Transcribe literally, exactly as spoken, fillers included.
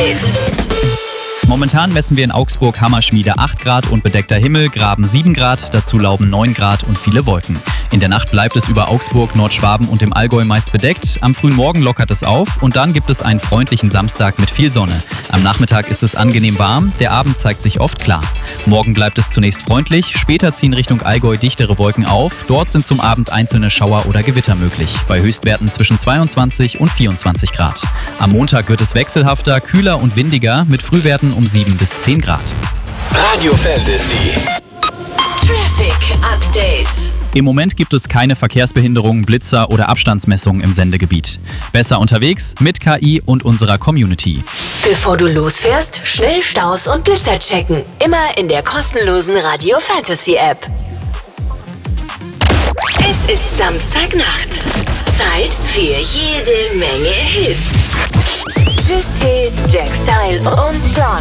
Update. Momentan messen wir in Augsburg Hammerschmiede acht Grad und bedeckter Himmel, Graben sieben Grad, dazu Lauben neun Grad und viele Wolken. In der Nacht bleibt es über Augsburg, Nordschwaben und dem Allgäu meist bedeckt. Am frühen Morgen lockert es auf und dann gibt es einen freundlichen Samstag mit viel Sonne. Am Nachmittag ist es angenehm warm, der Abend zeigt sich oft klar. Morgen bleibt es zunächst freundlich, später ziehen Richtung Allgäu dichtere Wolken auf. Dort sind zum Abend einzelne Schauer oder Gewitter möglich, bei Höchstwerten zwischen zweiundzwanzig und vierundzwanzig Grad. Am Montag wird es wechselhafter, kühler und windiger mit Frühwerten um sieben bis zehn Grad. Radio Fantasy. Traffic Update. Im Moment gibt es keine Verkehrsbehinderungen, Blitzer oder Abstandsmessungen im Sendegebiet. Besser unterwegs mit K I und unserer Community. Bevor du losfährst, schnell Staus und Blitzer checken. Immer in der kostenlosen Radio Fantasy App. Es ist Samstagnacht. Zeit für jede Menge Hits. Tschüss, T, Jack Style und John.